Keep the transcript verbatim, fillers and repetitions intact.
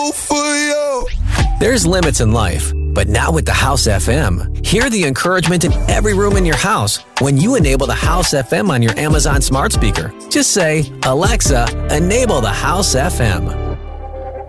For you. There's limits in life, but not with the House F M. Hear the encouragement in every room in your house when you enable the House F M on your Amazon smart speaker. Just say, Alexa, enable the House F M.